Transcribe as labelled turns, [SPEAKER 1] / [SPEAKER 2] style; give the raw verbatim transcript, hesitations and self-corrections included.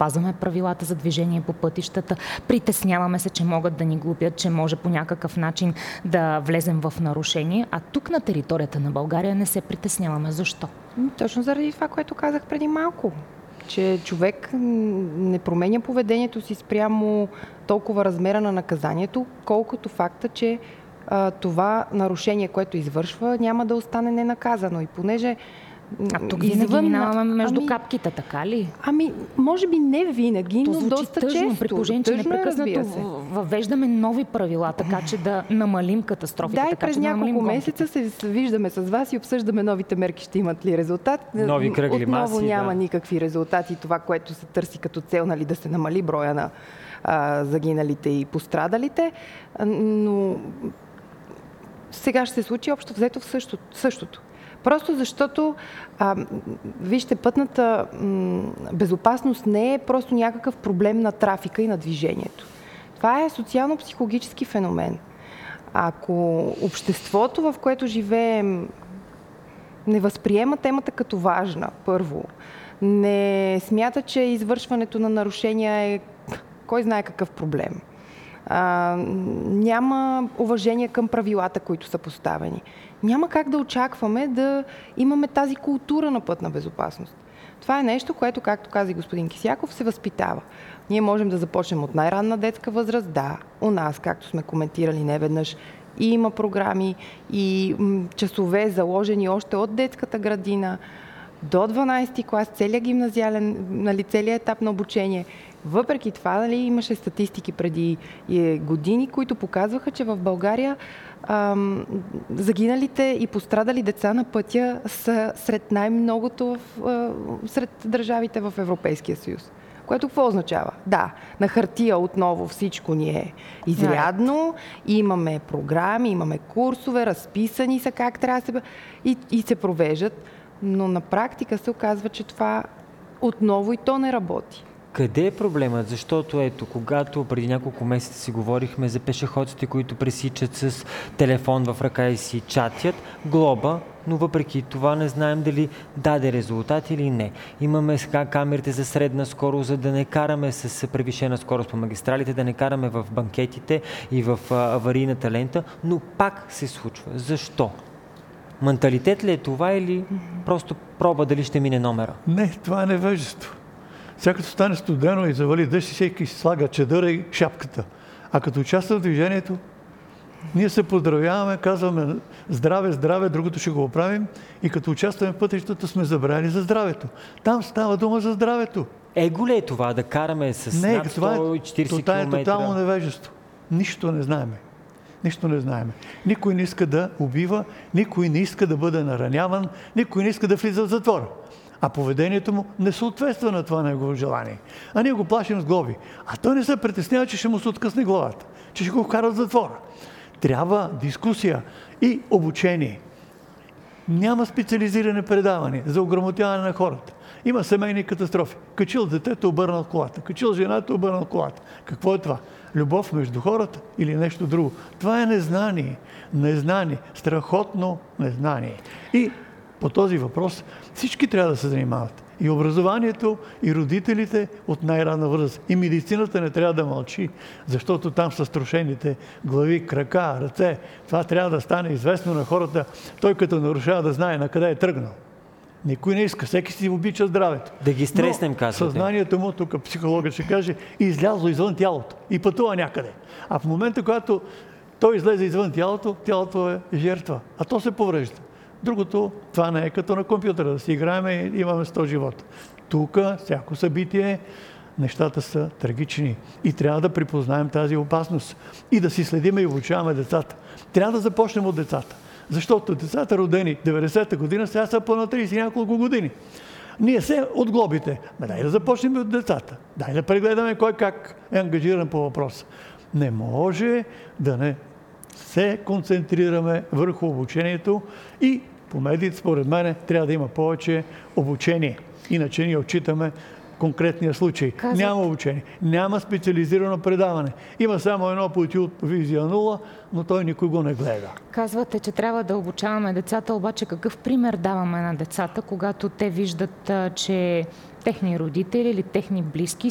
[SPEAKER 1] спазваме правилата за движение по пътищата, притесняваме се, че могат да ни глупят, че може по някакъв начин да влезем в нарушение, а тук на територията на България не се притесняваме. Защо?
[SPEAKER 2] Точно заради това, което казах преди малко. Че човек не променя поведението си спрямо толкова размера на наказанието, колкото факта, че а, това нарушение, което извършва, няма да остане ненаказано. И понеже
[SPEAKER 1] А тук винаги
[SPEAKER 2] извън...
[SPEAKER 1] минаваме между
[SPEAKER 2] ами,
[SPEAKER 1] капките, така ли?
[SPEAKER 2] Ами, може би не винаги,
[SPEAKER 1] То
[SPEAKER 2] но
[SPEAKER 1] звучи
[SPEAKER 2] доста
[SPEAKER 1] тъжно,
[SPEAKER 2] често.
[SPEAKER 1] при положение, че
[SPEAKER 2] Тъжно е,
[SPEAKER 1] непрекъснато
[SPEAKER 2] разбира се.
[SPEAKER 1] въвеждаме нови правила, така че да намалим катастрофите.
[SPEAKER 2] Да, и
[SPEAKER 1] така,
[SPEAKER 2] през
[SPEAKER 1] че да
[SPEAKER 2] няколко
[SPEAKER 1] намалим
[SPEAKER 2] месеца се виждаме с вас и обсъждаме новите мерки, ще имат ли резултат.
[SPEAKER 3] Нови кръгли
[SPEAKER 2] Отново
[SPEAKER 3] маси,
[SPEAKER 2] няма
[SPEAKER 3] да.
[SPEAKER 2] никакви резултати. Това, което се търси като цел, нали, да се намали броя на а, загиналите и пострадалите. Но сега ще се случи общо взето в същото. същото. Просто защото, а, вижте, пътната м, безопасност не е просто някакъв проблем на трафика и на движението. Това е социално-психологически феномен. Ако обществото, в което живеем, не възприема темата като важна, първо, не смята, че извършването на нарушения е кой знае какъв проблем, а, няма уважение към правилата, които са поставени, няма как да очакваме да имаме тази култура на пътна безопасност. Това е нещо, което, както каза и господин Кисяков, се възпитава. Ние можем да започнем от най-ранна детска възраст. Да, у нас, както сме коментирали неведнъж, и има програми и м, часове заложени още от детската градина до дванадесети клас, целият гимназиален, нали, целият етап на обучение. Въпреки това, нали, имаше статистики преди години, които показваха, че в България ам, загиналите и пострадали деца на пътя са сред най-многото в, а, сред държавите в Европейския съюз. Което какво означава? Да, на хартия отново всичко ни е изрядно, имаме програми, имаме курсове, разписани са как трябва да се... И, и се провеждат, но на практика се оказва, че това отново и то не работи.
[SPEAKER 3] Къде е проблемът? Защото ето, когато преди няколко месеца си говорихме за пешеходците, които пресичат с телефон в ръка и си чатят, глоба, но въпреки това не знаем дали даде резултат или не. Имаме сега камерите за средна скорост, за да не караме с превишена скорост по магистралите, да не караме в банкетите и в аварийната лента, но пак се случва. Защо? Менталитет ли е това или просто проба дали ще мине номера?
[SPEAKER 4] Не, това е невежество. Сега като стане студено и завали дъжд, всеки слага чадъра и шапката. А като участва в движението, ние се поздравяваме, казваме здраве, здраве, другото ще го оправим и като участваме в пътищата сме забравили за здравето. Там става дума за здравето.
[SPEAKER 3] Его ли е това да караме с
[SPEAKER 4] не,
[SPEAKER 3] над сто и четиридесет
[SPEAKER 4] това е
[SPEAKER 3] километра?
[SPEAKER 4] тотално невежество. Нищо не знаеме. Нищо не знаеме. Никой не иска да убива, никой не иска да бъде нараняван, никой не иска да влиза в затвора. А поведението му не съответства на това негово желание. А ние го плашим с глоби. А той не се притеснява, че ще му се откъсне главата, че ще го вкарат в затвора. Трябва дискусия и обучение. Няма специализиране предаване за ограмотяване на хората. Има семейни катастрофи. Качил детето, обърнал колата. Качил жената, обърнал колата. Какво е това? Любов между хората или нещо друго? Това е незнание. Незнание. Страхотно незнание. И по този въпрос всички трябва да се занимават. И образованието, и родителите от най-рана възраст. И медицината не трябва да мълчи, защото там са струшените глави, крака, ръце. Това трябва да стане известно на хората. Той като нарушава да знае на къде е тръгнал. Никой не иска, всеки си обича здравето.
[SPEAKER 3] Да ги стреснем, казвате.
[SPEAKER 4] Съзнанието му, тук психологът ще каже, излязло извън тялото и пътува някъде. А в момента, когато той излезе извън тялото, тялото е жертва, а то се поврежда. Другото, това не е като на компютъра, да си играем и имаме сто живота. Тук, всяко събитие, нещата са трагични и трябва да припознаем тази опасност и да си следиме и обучаваме децата. Трябва да започнем от децата, защото децата родени деветдесета година сега са по на тридесет и няколко години. Ние се от глобите. Ме дай да започнем от децата. Дай да прегледаме кой как е ангажиран по въпроса. Не може да не се концентрираме върху обучението и по медицина, според мен, трябва да има повече обучение. Иначе ние отчитаме конкретния случай.
[SPEAKER 1] Казват...
[SPEAKER 4] Няма обучение, няма специализирано предаване. Има само едно по YouTube Визия нула, но той никой го не гледа.
[SPEAKER 1] Казвате, че трябва да обучаваме децата, обаче какъв пример даваме на децата, когато те виждат, че техни родители или техни близки